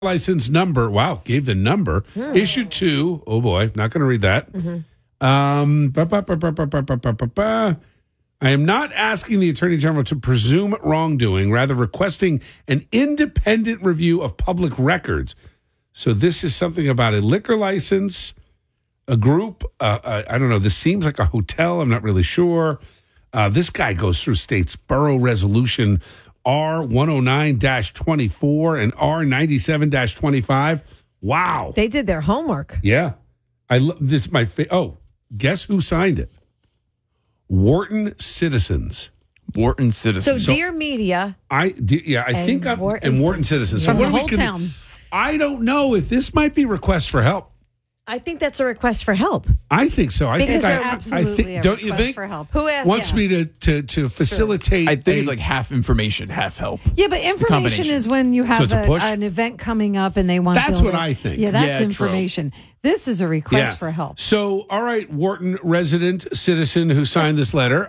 license number. Wow, gave the number. Issue 2. Oh boy, not going to read that. I am not asking the Attorney General to presume wrongdoing, rather requesting an independent review of public records. So this is something about a liquor license, a group. I don't know. This seems like a hotel. I'm not really sure. This guy goes through states Borough Resolution R109-24 and R97-25. Wow. They did their homework. Yeah. I love this. Guess who signed it? Wharton Citizens. Wharton Citizens. So Dear Media. I think I'm Wharton Citizens. From so the whole town. I don't know if this might be request for help. I think that's a request for help. I think so. Absolutely a don't you request think? for help. Who asked? Wants me to facilitate. I think it's like half information, half help. Yeah, but information Combination. is when you have it's a push? an event coming up and they want. That's what I think. Yeah, that's Yeah, true. information. This is a request for help. So, all right, Wharton resident citizen who signed this letter,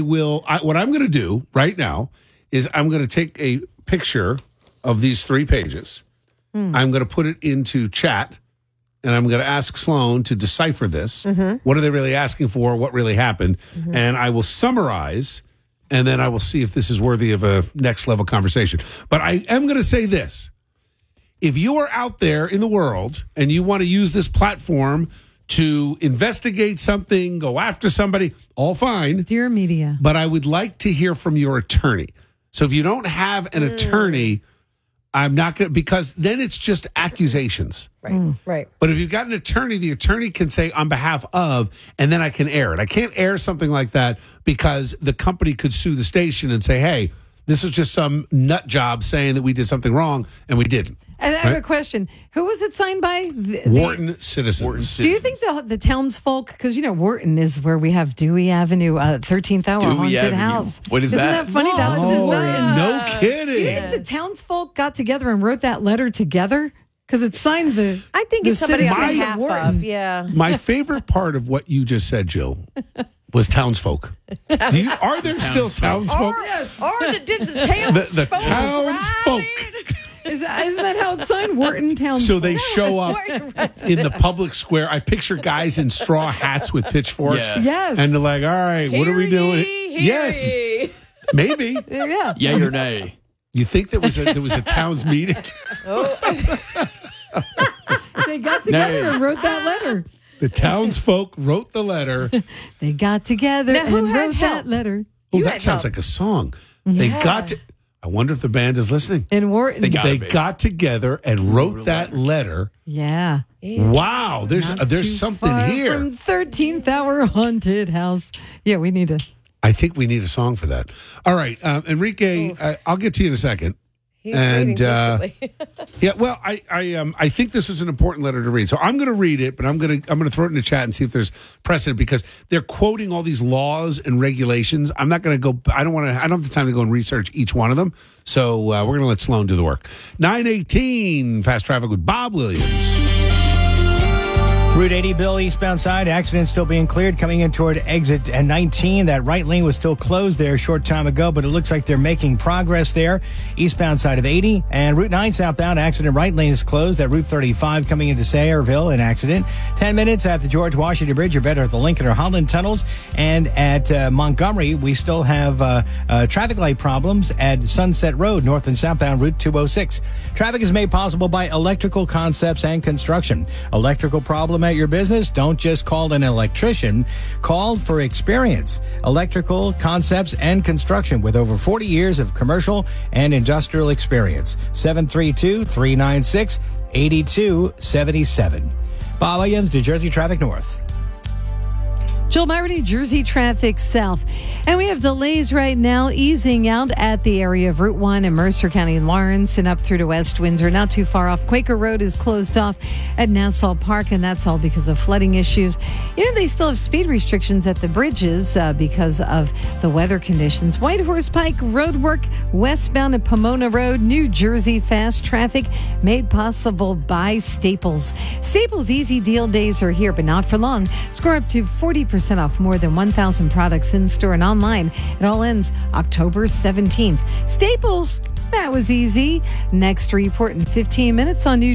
what I'm going to do right now is I'm going to take a picture of these 3 pages. I'm going to put it into chat, and I'm going to ask Sloan to decipher this. What are they really asking for? What really happened? And I will summarize, and then I will see if this is worthy of a next level conversation. But I am going to say this. If you are out there in the world and you want to use this platform to investigate something, go after somebody, all fine. Dear Media. But I would like to hear from your attorney. So if you don't have an attorney, I'm not going to, because then it's just accusations. Right. But if you've got an attorney, the attorney can say on behalf of, and then I can air it. I can't air something like that because the company could sue the station and say, hey, this is just some nut job saying that we did something wrong, and we didn't. And I have a question. Who was it signed by? Wharton Citizens. Do you think the townsfolk, because, Wharton is where we have Dewey Avenue, 13th Hour Dewey Haunted Avenue. House. What is Isn't that? that funny? That was just Wharton. No Do you kidding. think the townsfolk got together and wrote that letter together? Because it signed the. I think the it's somebody on citizens behalf Wharton. of. Yeah. My favorite part of what you just said, Jill, was townsfolk. Are there still townsfolk? Or did the townsfolk? The townsfolk. Isn't that how it's signed? Wharton Town. So they show up in the public square. I picture guys in straw hats with pitchforks. Yeah. Yes. And they're like, all right, what are we doing? Yes. Maybe. Yeah. Yay or nay? You think there was a town's meeting? They got together and wrote that letter. The townsfolk wrote the letter. They got together Now, who and had wrote help? that letter. Oh, You that had sounds help. like a song. They got to. I wonder if the band is listening. In Wharton. They got- They be. got together and wrote that letter. Yeah. Wow, there's Not too something far here. From 13th Hour Haunted House. Yeah, we need to. I think we need a song for that. All right, Enrique, I'll get to you in a second. He's And, waiting patiently. Yeah, well, I think this was an important letter to read, so I'm going to read it, but I'm going to throw it in the chat and see if there's precedent because they're quoting all these laws and regulations. I'm not going to go. I don't have the time to go and research each one of them. So we're going to let Sloan do the work. 9:18 fast traffic with Bob Williams. Route 80, Bill, eastbound side. Accident still being cleared coming in toward exit 19. That right lane was still closed there a short time ago, but it looks like they're making progress there. Eastbound side of 80. And Route 9 southbound, accident right lane is closed at Route 35 coming into Sayreville, an accident. 10 minutes at the George Washington Bridge. You're better at the Lincoln or Holland tunnels. And at Montgomery, we still have traffic light problems at Sunset Road, north and southbound Route 206. Traffic is made possible by Electrical Concepts and Construction. Electrical problem at your business? Don't just call an electrician. Call for experience. Electrical Concepts and Construction with over 40 years of commercial and industrial experience. 732-396-8277. Bob Williams, New Jersey Traffic North. Joel Myra, New Jersey traffic south. And we have delays right now easing out at the area of Route 1 in Mercer County, Lawrence, and up through to West Windsor. Not too far off. Quaker Road is closed off at Nassau Park, and that's all because of flooding issues. They still have speed restrictions at the bridges because of the weather conditions. White Horse Pike road work westbound at Pomona Road, New Jersey. Fast traffic made possible by Staples. Staples Easy Deal days are here, but not for long. Score up to 40% off more than 1,000 products in store and online. It all ends October 17th. Staples, That was easy. Next report in 15 minutes on New